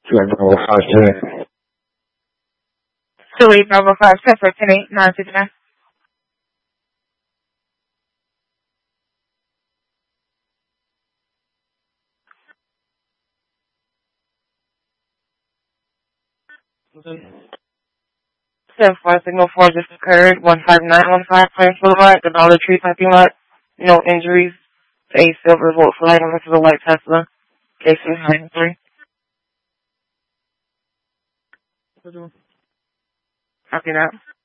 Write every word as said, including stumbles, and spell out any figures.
Flight Bravo five ten. Philly Bravo five ten for ten eight nine six nine. Seven five signal four just occurred. One five nine one five Pine Boulevard, the Dollar Tree parking lot. No injuries. A silver volt flight on to the white Tesla. K C nine three. Copy that.